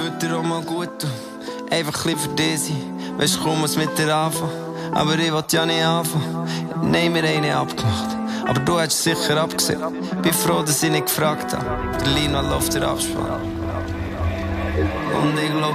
Würde dir auch mal gut tun, einfach ein bisschen für dich sein. Weisst du, kaum was mit dir anfangen, aber ich will ja nicht anfangen. Nein, wir haben nicht abgemacht, aber du hast es sicher abgesehen. Bin froh, dass ich nicht gefragt habe. Der Lino läuft der Abspann. Und ich glaub,